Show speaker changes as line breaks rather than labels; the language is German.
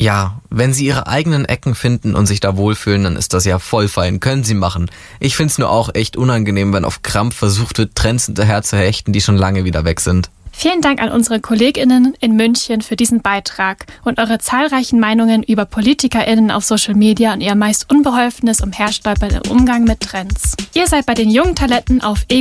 Ja, wenn sie ihre eigenen Ecken finden und sich da wohlfühlen, dann ist das ja voll fein. Können sie machen. Ich find's nur auch echt unangenehm, wenn auf Krampf versucht wird, Trends hinterher zu hechten, die schon lange wieder weg sind.
Vielen Dank an unsere KollegInnen in München für diesen Beitrag und eure zahlreichen Meinungen über PolitikerInnen auf Social Media und ihr meist unbeholfenes Umherstolpern im Umgang mit Trends. Ihr seid bei den jungen Talenten auf